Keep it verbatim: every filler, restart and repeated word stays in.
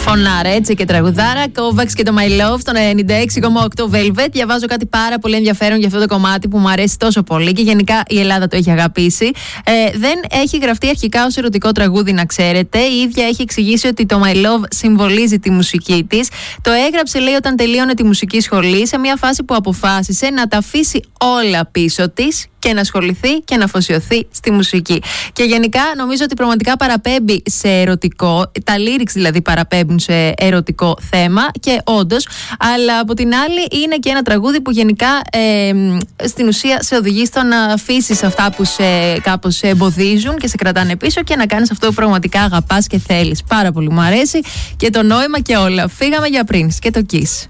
Φωνάρα, έτσι και τραγουδάρα. Kovacs και το My Love, τον ενενήντα έξι κόμμα οκτώ Velvet. Διαβάζω κάτι πάρα πολύ ενδιαφέρον για αυτό το κομμάτι που μου αρέσει τόσο πολύ και γενικά η Ελλάδα το έχει αγαπήσει. Ε, δεν έχει γραφτεί αρχικά ως ερωτικό τραγούδι, να ξέρετε. Η ίδια έχει εξηγήσει ότι το My Love συμβολίζει τη μουσική της. Το έγραψε, λέει, όταν τελείωνε τη μουσική σχολή, σε μια φάση που αποφάσισε να τα αφήσει όλα πίσω της και να ασχοληθεί και να αφοσιωθεί στη μουσική. Και γενικά νομίζω ότι πραγματικά παραπέμπει σε ερωτικό, τα lyrics δηλαδή παραπέμπουν σε ερωτικό θέμα και όντως, αλλά από την άλλη είναι και ένα τραγούδι που γενικά ε, στην ουσία σε οδηγεί στο να αφήσεις αυτά που σε, κάπως σε εμποδίζουν και σε κρατάνε πίσω και να κάνεις αυτό που πραγματικά αγαπάς και θέλεις. Πάρα πολύ μου αρέσει και το νόημα και όλα. Φύγαμε για Prince και το Kiss.